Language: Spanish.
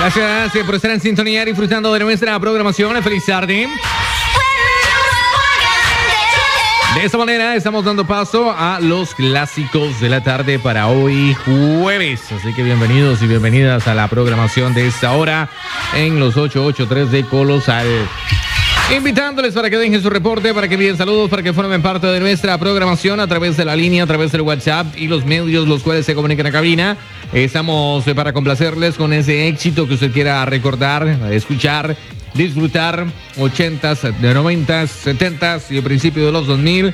Gracias por estar en sintonía disfrutando de nuestra programación. Feliz tarde. De esta manera estamos dando paso a los clásicos de la tarde para hoy jueves. Así que bienvenidos y bienvenidas a la programación de esta hora en los 883 de Colosal. Invitándoles para que dejen su reporte, para que envíen saludos, para que formen parte de nuestra programación a través de la línea, a través del WhatsApp y los medios los cuales se comunican a cabina. Estamos para complacerles con ese éxito que usted quiera recordar, escuchar, disfrutar, 80s, 90s, 70s y el principio de los 2000.